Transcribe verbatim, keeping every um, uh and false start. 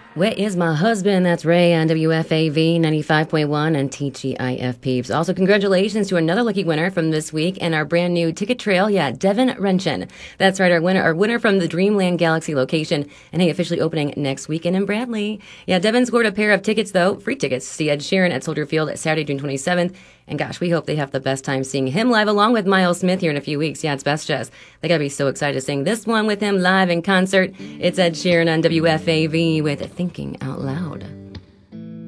Where is my husband? That's Ray on W F A V ninety-five point one and T G I F peeps. Also, congratulations to another lucky winner from this week and our brand new ticket trail. Yeah, Devin Wrenchin. That's right, our winner, our winner from the Dreamland Galaxy location. And hey, officially opening next weekend in Bradley. Yeah, Devin scored a pair of tickets, though, free tickets to see Ed Sheeran at Soldier Field Saturday, June twenty-seventh. And gosh, we hope they have the best time seeing him live along with Miles Smith here in a few weeks. Yeah, it's Best Jazz. They gotta be so excited to sing this one with him live in concert. It's Ed Sheeran on W F A V with Thinking Out Loud.